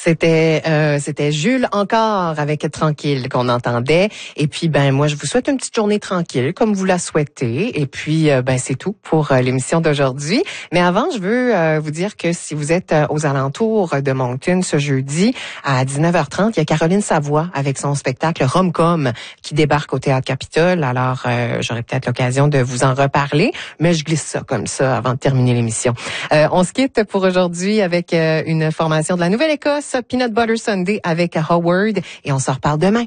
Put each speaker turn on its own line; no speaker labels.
C'était Jules encore avec Tranquille qu'on entendait. Et puis moi je vous souhaite une petite journée tranquille comme vous la souhaitez. Et puis c'est tout pour l'émission d'aujourd'hui. Mais avant, je veux vous dire que si vous êtes aux alentours de Moncton ce jeudi à 19h30, il y a Caroline Savoie avec son spectacle Rom-Com qui débarque au Théâtre Capitole. Alors j'aurai peut-être l'occasion de vous en reparler, mais je glisse ça comme ça avant de terminer l'émission. On se quitte pour aujourd'hui avec une formation de la Nouvelle-Écosse, Peanut Butter Sunday avec Howard, et on se reparle demain.